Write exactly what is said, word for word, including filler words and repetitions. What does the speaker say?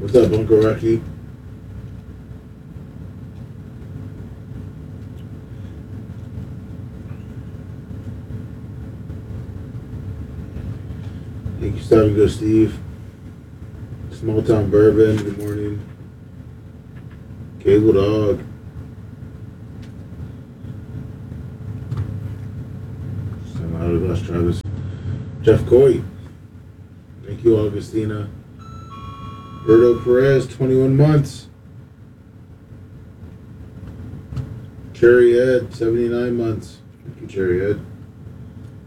What's up, Uncle Rocky? Thank you, Stop and Go, Steve. Small Town Bourbon, good morning. Cable Dog. Send out of us, Travis. Jeff Coy. Thank you, Augustina. Berto Perez, twenty-one months. Cherry Ed, seventy-nine months. Thank you, Cherry Ed.